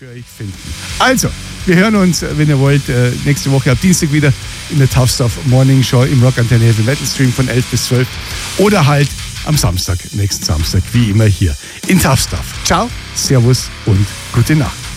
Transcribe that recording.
für euch finden. Also, wir hören uns, wenn ihr wollt, nächste Woche ab Dienstag wieder in der Tough Stuff Morning Show im Rock Antenne Heavy Metal Stream von 11 bis 12 oder halt am Samstag, nächsten Samstag, wie immer hier in Tough Stuff. Ciao, Servus und gute Nacht.